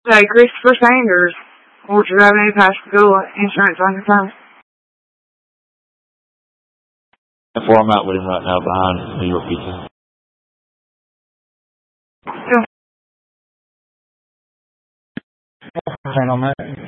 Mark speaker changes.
Speaker 1: Hey, Christopher Sanders. Orchard Avenue Pascagoula Insurance on your phone.
Speaker 2: That's where I'm at with him right now, behind New York Pizza.
Speaker 1: On that.